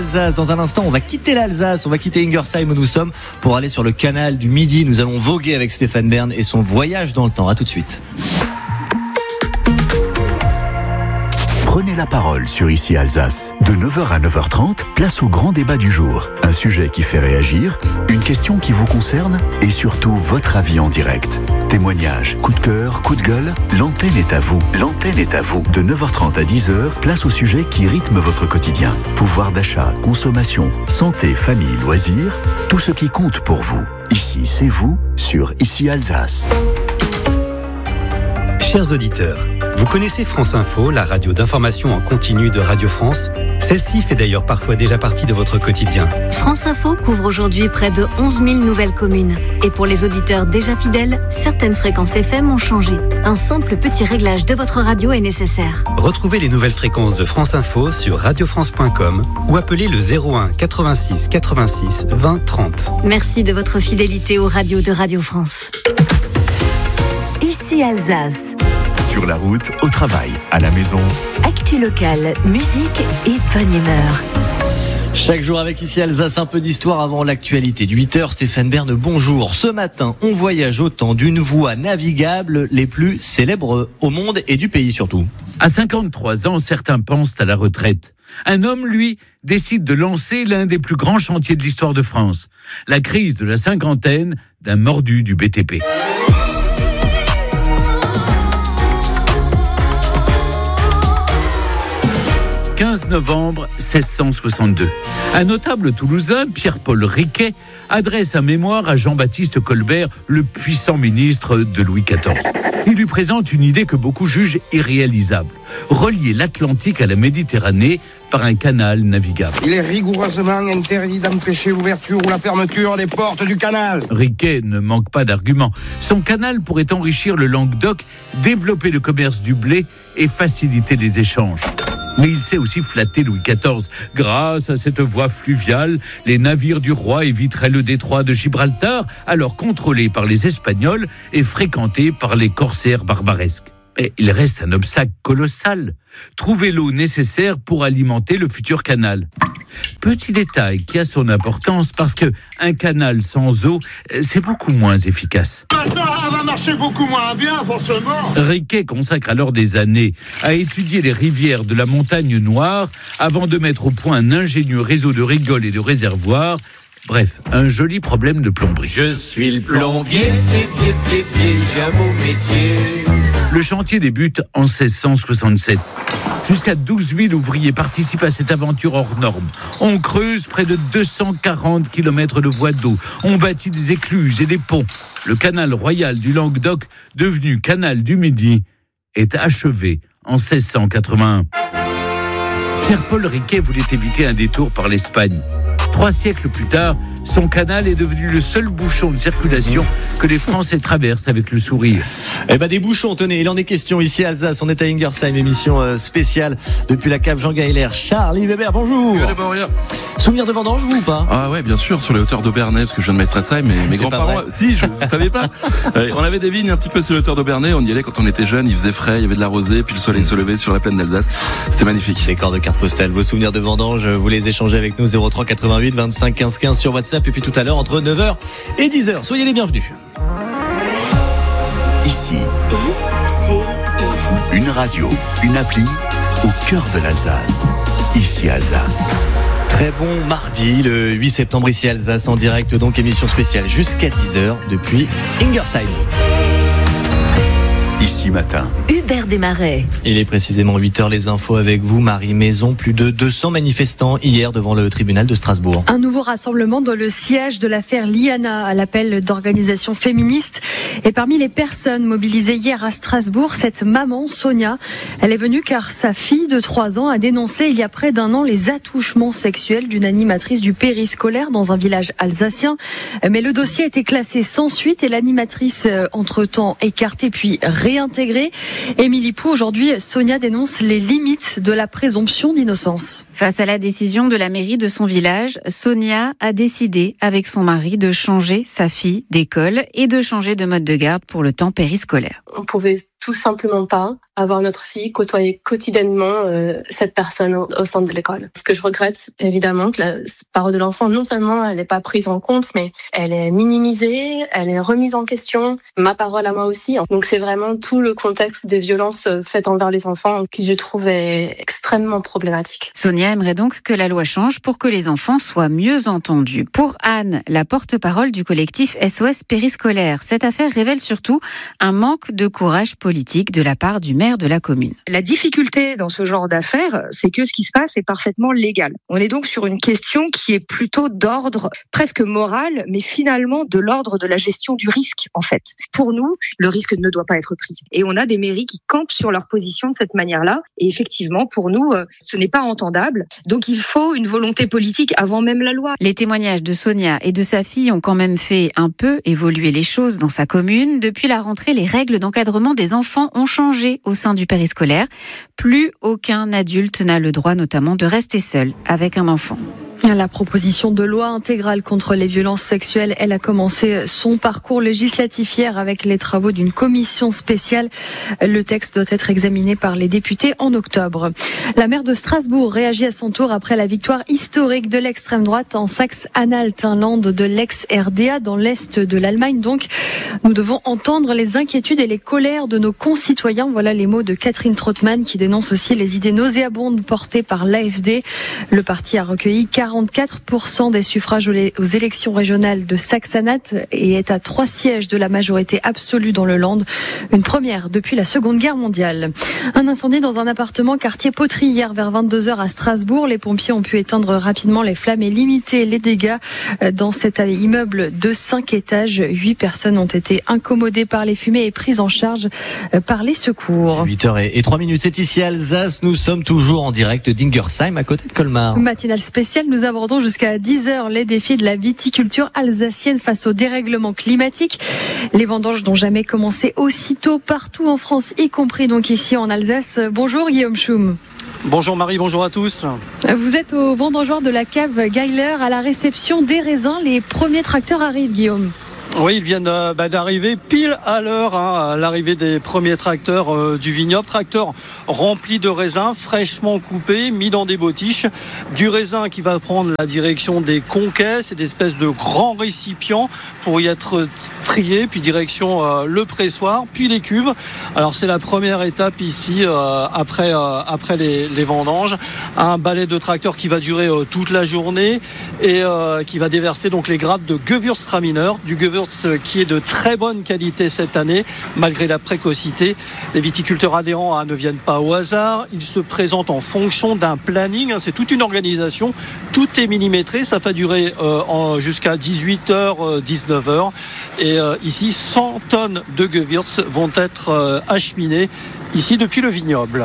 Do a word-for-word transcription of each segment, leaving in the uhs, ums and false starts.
Dans un instant, on va quitter l'Alsace, on va quitter Ingersheim où nous sommes pour aller sur le canal du Midi. Nous allons voguer avec Stéphane Bern et son voyage dans le temps. À tout de suite. Prenez la parole sur Ici Alsace. De neuf heures à neuf heures trente, place au grand débat du jour. Un sujet qui fait réagir, une question qui vous concerne et surtout votre avis en direct. Témoignages, coup de cœur, coup de gueule, l'antenne est à vous. L'antenne est à vous. De neuf heures trente à dix heures, place au sujet qui rythme votre quotidien. Pouvoir d'achat, consommation, santé, famille, loisirs, tout ce qui compte pour vous. Ici, c'est vous sur Ici Alsace. Chers auditeurs, vous connaissez France Info, la radio d'information en continu de Radio France ? Celle-ci fait d'ailleurs parfois déjà partie de votre quotidien. France Info couvre aujourd'hui près de onze mille nouvelles communes. Et pour les auditeurs déjà fidèles, certaines fréquences F M ont changé. Un simple petit réglage de votre radio est nécessaire. Retrouvez les nouvelles fréquences de France Info sur radio france point com ou appelez le zéro un quatre-vingt-six quatre-vingt-six vingt trente. Merci de votre fidélité aux radios de Radio France. Ici Alsace. Sur la route, au travail, à la maison. Actu locale, musique et bonne humeur. Chaque jour avec Ici Alsace, un peu d'histoire avant l'actualité. De huit heures, Stéphane Bern, bonjour. Ce matin, on voyage au temps d'une voie navigable les plus célèbres au monde et du pays surtout. À cinquante-trois ans, certains pensent à la retraite. Un homme, lui, décide de lancer l'un des plus grands chantiers de l'histoire de France. La crise de la cinquantaine d'un mordu du B T P. quinze novembre seize cent soixante-deux. Un notable toulousain, Pierre-Paul Riquet, adresse un mémoire à Jean-Baptiste Colbert, le puissant ministre de Louis quatorze. Il lui présente une idée que beaucoup jugent irréalisable. Relier l'Atlantique à la Méditerranée par un canal navigable. Il est rigoureusement interdit d'empêcher l'ouverture ou la fermeture des portes du canal. Riquet ne manque pas d'arguments. Son canal pourrait enrichir le Languedoc, développer le commerce du blé et faciliter les échanges. Mais il sait aussi flatter Louis quatorze. Grâce à cette voie fluviale, les navires du roi éviteraient le détroit de Gibraltar, alors contrôlé par les Espagnols et fréquenté par les corsaires barbaresques. Mais il reste un obstacle colossal. Trouver l'eau nécessaire pour alimenter le futur canal. Petit détail qui a son importance parce que un canal sans eau, c'est beaucoup moins efficace. Maintenant, elle va marcher beaucoup moins bien, forcément. Riquet consacre alors des années à étudier les rivières de la Montagne Noire avant de mettre au point un ingénieux réseau de rigoles et de réservoirs. Bref, un joli problème de plomberie. Je suis le plombier, pied, pied, pied, pied, j'ai un beau métier. Le chantier débute en seize cent soixante-sept. Jusqu'à douze mille ouvriers participent à cette aventure hors norme. On creuse près de deux cent quarante kilomètres de voies d'eau. On bâtit des écluses et des ponts. Le canal royal du Languedoc, devenu canal du Midi, est achevé en seize cent quatre-vingt-un. Pierre-Paul Riquet voulait éviter un détour par l'Espagne. Trois siècles plus tard, son canal est devenu le seul bouchon de circulation que les Français traversent avec le sourire. Eh ben des bouchons, tenez, il en est question ici à Alsace. On est à Ingersheim, émission euh, spéciale depuis la cave Jean Gaillard. Charlie Weber, bonjour. Souvenir de vendange, vous ou pas? Ah ouais, bien sûr, sur les hauteurs d'Aubernais, parce que je viens de Mestressheim, mais mes grands-parents, si, je ne savais pas. euh, on avait des vignes un petit peu sur les hauteurs d'Aubernais, on y allait quand on était jeune, il faisait frais, il y avait de la rosée, puis le soleil se levait sur la plaine d'Alsace. C'était magnifique. Décor de carte postale, vos souvenirs de vendange, vous les échangez avec nous zéro trois quatre-vingt-huit vingt-cinq quinze quinze sur WhatsApp et puis tout à l'heure entre neuf heures et dix heures. Soyez les bienvenus. Ici, c'est une radio, une appli au cœur de l'Alsace. Ici Alsace. Très bon mardi, le huit septembre, ici Alsace, en direct, donc émission spéciale jusqu'à dix heures depuis Ingersheim. Ici matin. Hubert Desmarais. Il est précisément huit heures, les infos avec vous, Marie Maison. Plus de deux cents manifestants hier devant le tribunal de Strasbourg. Un nouveau rassemblement dans le siège de l'affaire Liana à l'appel d'organisations féministes. Et parmi les personnes mobilisées hier à Strasbourg, cette maman, Sonia, elle est venue car sa fille de trois ans a dénoncé il y a près d'un an les attouchements sexuels d'une animatrice du périscolaire dans un village alsacien. Mais le dossier a été classé sans suite et l'animatrice, entre-temps, écartée puis réintégrée. Émilie Pou, aujourd'hui, Sonia dénonce les limites de la présomption d'innocence. Face à la décision de la mairie de son village, Sonia a décidé, avec son mari, de changer sa fille d'école et de changer de mode de garde pour le temps périscolaire. On pouvait tout simplement pas à voir notre fille côtoyer quotidiennement euh, cette personne au, au sein de l'école. Ce que je regrette, évidemment, que la parole de l'enfant, non seulement elle n'est pas prise en compte, mais elle est minimisée, elle est remise en question, ma parole à moi aussi. Donc c'est vraiment tout le contexte des violences faites envers les enfants qui, je trouve, est extrêmement problématique. Sonia aimerait donc que la loi change pour que les enfants soient mieux entendus. Pour Anne, la porte-parole du collectif S O S Périscolaire, cette affaire révèle surtout un manque de courage politique de la part du maire de la commune. La difficulté dans ce genre d'affaires, c'est que ce qui se passe est parfaitement légal. On est donc sur une question qui est plutôt d'ordre presque moral, mais finalement de l'ordre de la gestion du risque, en fait. Pour nous, le risque ne doit pas être pris. Et on a des mairies qui campent sur leur position de cette manière-là. Et effectivement, pour nous, ce n'est pas entendable. Donc il faut une volonté politique avant même la loi. Les témoignages de Sonia et de sa fille ont quand même fait un peu évoluer les choses dans sa commune. Depuis la rentrée, les règles d'encadrement des enfants ont changé au sein du périscolaire. Plus aucun adulte n'a le droit notamment de rester seul avec un enfant. La proposition de loi intégrale contre les violences sexuelles, elle a commencé son parcours législatif hier avec les travaux d'une commission spéciale. Le texte doit être examiné par les députés en octobre. La maire de Strasbourg réagit à son tour après la victoire historique de l'extrême droite en Saxe-Anhalt, un land de l'ex-R D A dans l'est de l'Allemagne. Donc, nous devons entendre les inquiétudes et les colères de nos concitoyens. Voilà les mots de Catherine Trautmann qui dénonce aussi les idées nauséabondes portées par l'A F D. Le parti a recueilli quarante-quatre pour cent des suffrages aux élections régionales de Saxe-Anhalt et est à trois sièges de la majorité absolue dans le Land, une première depuis la Seconde Guerre mondiale. Un incendie dans un appartement quartier Poterie hier vers vingt-deux heures à Strasbourg. Les pompiers ont pu éteindre rapidement les flammes et limiter les dégâts dans cet immeuble de cinq étages. Huit personnes ont été incommodées par les fumées et prises en charge par les secours. huit heures et trois minutes, c'est ici Alsace. Nous sommes toujours en direct d'Ingersheim à côté de Colmar. Matinale spéciale, nous abordons jusqu'à dix heures les défis de la viticulture alsacienne face au dérèglement climatique. Les vendanges n'ont jamais commencé aussitôt partout en France, y compris donc ici en Alsace. Bonjour Guillaume Schum. Bonjour Marie, bonjour à tous. Vous êtes au vendangeoir de la cave Geiler à la réception des raisins. Les premiers tracteurs arrivent, Guillaume. Oui, ils viennent euh, bah, d'arriver pile à l'heure, hein, à l'arrivée des premiers tracteurs euh, du vignoble. Tracteurs remplis de raisins, fraîchement coupés, mis dans des bottiches. Du raisin qui va prendre la direction des conquets, c'est des espèces de grands récipients pour y être triés, puis direction euh, le pressoir, puis les cuves. Alors c'est la première étape ici, euh, après, euh, après les, les vendanges. Un balai de tracteur qui va durer euh, toute la journée et euh, qui va déverser donc les grappes de Gewürztraminer, du Gewürz qui est de très bonne qualité cette année, malgré la précocité. Les viticulteurs adhérents ne viennent pas au hasard. Ils se présentent en fonction d'un planning. C'est toute une organisation. Tout est millimétré. Ça va durer euh, en, jusqu'à dix-huit heures, dix-neuf heures. Et euh, ici, cent tonnes de Gewürz vont être euh, acheminées ici depuis le vignoble.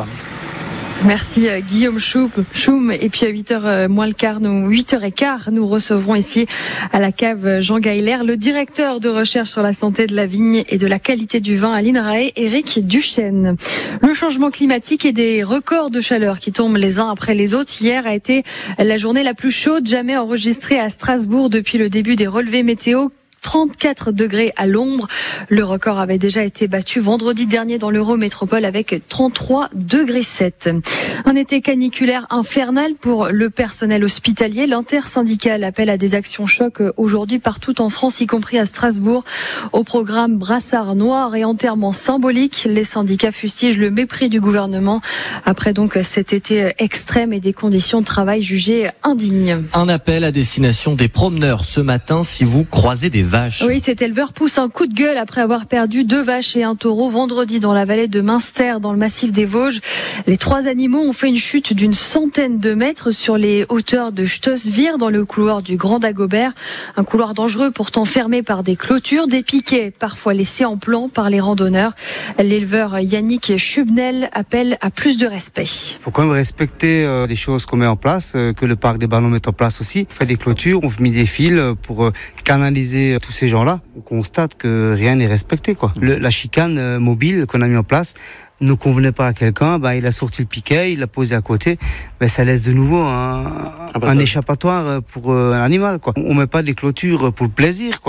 Merci Guillaume Schum. Et puis à huit heures moins le quart, nous, huit heures quinze, nous recevrons ici à la cave Jean Geiler le directeur de recherche sur la santé de la vigne et de la qualité du vin à l'INRAE, Éric Duchesne. Le changement climatique et des records de chaleur qui tombent les uns après les autres. Hier a été la journée la plus chaude jamais enregistrée à Strasbourg depuis le début des relevés météo. trente-quatre degrés à l'ombre. Le record avait déjà été battu vendredi dernier dans l'Eurométropole avec trente-trois degrés sept. Un été caniculaire infernal pour le personnel hospitalier. L'intersyndical appelle à des actions choc aujourd'hui partout en France, y compris à Strasbourg. Au programme brassard noir et enterrement symbolique, les syndicats fustigent le mépris du gouvernement après donc cet été extrême et des conditions de travail jugées indignes. Un appel à destination des promeneurs ce matin si vous croisez des vaches. Oui, cet éleveur pousse un coup de gueule après avoir perdu deux vaches et un taureau vendredi dans la vallée de Münster, dans le massif des Vosges. Les trois animaux ont fait une chute d'une centaine de mètres sur les hauteurs de Stossvir, dans le couloir du Grand Dagobert. Un couloir dangereux, pourtant fermé par des clôtures, des piquets parfois laissés en plan par les randonneurs. L'éleveur Yannick Schubnel appelle à plus de respect. Il faut quand même respecter euh, les choses qu'on met en place, euh, que le parc des ballons met en place aussi. On fait des clôtures, on met des fils pour euh, canaliser tous ces gens-là. On constate que rien n'est respecté, quoi. Le, la chicane euh, mobile qu'on a mis en place ne convenait pas à quelqu'un, ben, il a sorti le piquet, il l'a posé à côté, ben, ça laisse de nouveau un, un échappatoire pour euh, un animal, quoi. On met pas des clôtures pour le plaisir, quoi.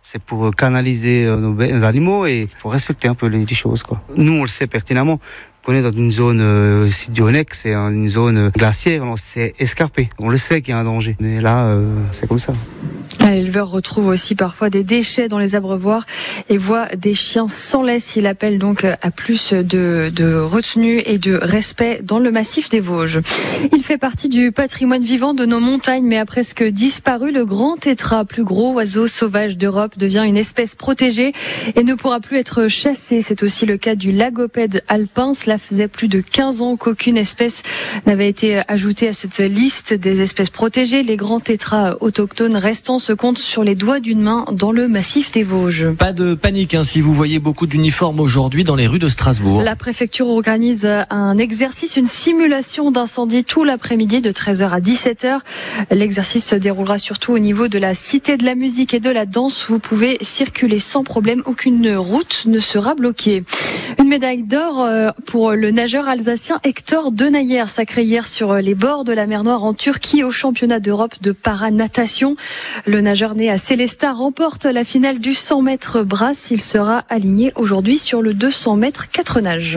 C'est pour canaliser nos, nos animaux et il faut respecter un peu les, les choses, quoi. Nous, on le sait pertinemment. On est dans une zone, euh, site du Honeck, c'est une zone glaciaire, c'est escarpé. On le sait qu'il y a un danger, mais là, euh, c'est comme ça. L'éleveur retrouve aussi parfois des déchets dans les abreuvoirs et voit des chiens sans laisse. Il appelle donc à plus de, de retenue et de respect dans le massif des Vosges. Il fait partie du patrimoine vivant de nos montagnes, mais a presque disparu. Le grand tétras, plus gros oiseau sauvage d'Europe, devient une espèce protégée et ne pourra plus être chassé. C'est aussi le cas du lagopède alpin. Cela faisait plus de quinze ans qu'aucune espèce n'avait été ajoutée à cette liste des espèces protégées. Les grands tétras autochtones restants se comptent sur les doigts d'une main dans le massif des Vosges. Pas de panique hein, si vous voyez beaucoup d'uniformes aujourd'hui dans les rues de Strasbourg. La préfecture organise un exercice, une simulation d'incendie tout l'après-midi de treize heures à dix-sept heures. L'exercice se déroulera surtout au niveau de la Cité de la musique et de la danse. Vous pouvez circuler sans problème, aucune route ne sera bloquée. Une médaille d'or pour le nageur alsacien Hector Denayer, sacré hier sur les bords de la mer Noire en Turquie au championnat d'Europe de paranatation. Le nageur né à Célestat remporte la finale du cent mètres brasse. Il sera aligné aujourd'hui sur le deux cents mètres quatre nages.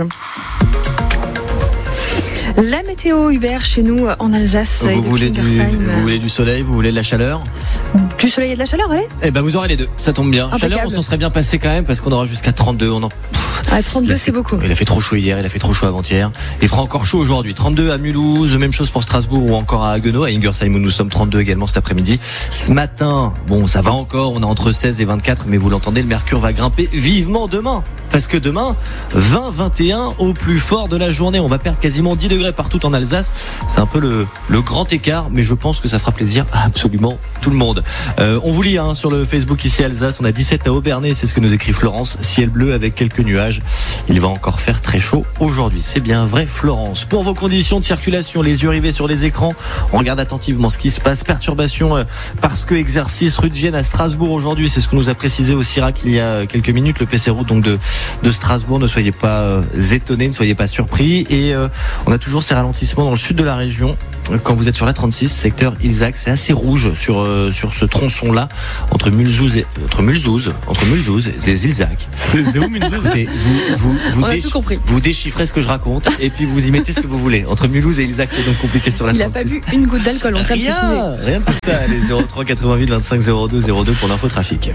La météo Hubert chez nous en Alsace. Vous voulez, du, vous voulez du soleil, vous voulez de la chaleur? Du soleil et de la chaleur, allez. Eh ben vous aurez les deux, ça tombe bien. Impeccable. Chaleur, on s'en serait bien passé quand même parce qu'on aura jusqu'à trente-deux. On en... À trente-deux, c'est beaucoup. Il a fait trop chaud hier, il a fait trop chaud avant-hier. Il fera encore chaud aujourd'hui. trente-deux à Mulhouse, même chose pour Strasbourg ou encore à Haguenau. À Ingersheim où nous sommes, trente-deux également cet après-midi. Ce matin, bon, ça va encore. On est entre seize et vingt-quatre, mais vous l'entendez, le mercure va grimper vivement demain. Parce que demain, vingt vingt et un au plus fort de la journée. On va perdre quasiment dix degrés partout en Alsace. C'est un peu le, le grand écart, mais je pense que ça fera plaisir à absolument tout le monde. Euh, on vous lit hein, sur le Facebook ici Alsace. On a dix-sept à Aubernay, c'est ce que nous écrit Florence. Ciel bleu avec quelques nuages. Il va encore faire très chaud aujourd'hui. C'est bien vrai, Florence. Pour vos conditions de circulation, les yeux rivés sur les écrans, on regarde attentivement ce qui se passe. Perturbation euh, parce que exercice rue de Vienne à Strasbourg aujourd'hui. C'est ce que nous a précisé au Sirac il y a quelques minutes. Le P C route donc de, de Strasbourg. Ne soyez pas euh, étonnés, ne soyez pas surpris. Et euh, on a toujours ces ralentissements dans le sud de la région. Quand vous êtes sur la trente-six, secteur Ilzac, c'est assez rouge sur euh, sur ce tronçon-là entre Mulhouse et entre Mulhouse, entre Mulhouse et Ilzac. C'est où Mulhouse? Écoutez, vous vous vous, On a tout compris. vous déchiffrez ce que je raconte et puis vous y mettez ce que vous voulez. Entre Mulhouse et Ilzac, c'est donc compliqué sur la Il trente-six. Il n'a pas bu une goutte d'alcool, on t'a précisé. Rien, rien de tout ça. Allez, zéro trois quatre-vingt-huit vingt-cinq zéro deux zéro deux pour l'infotrafic.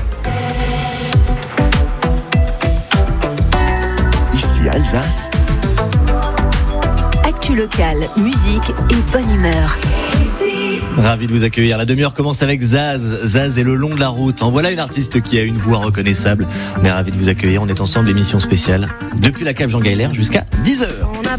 Ici Alsace. Actu locale, musique et bonne humeur. Ravi de vous accueillir. La demi-heure commence avec Zaz. Zaz est le long de la route. En voilà une artiste qui a une voix reconnaissable. On est ravi de vous accueillir. On est ensemble, émission spéciale. Depuis la cave Jean Gaillard jusqu'à dix heures. On a